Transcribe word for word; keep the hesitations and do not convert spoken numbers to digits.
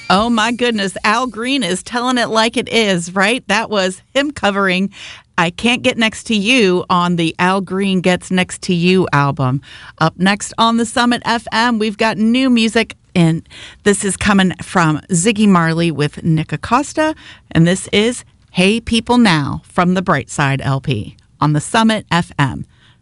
Oh my goodness, Al Green is telling it like it is, right? That was him covering I Can't Get Next to You on the Al Green Gets Next to You album. Up next on the Summit F M, we've got new music, and this is coming from Ziggy Marley with Nick Acosta, and this is Hey People Now from the Brightside L P on the Summit F M.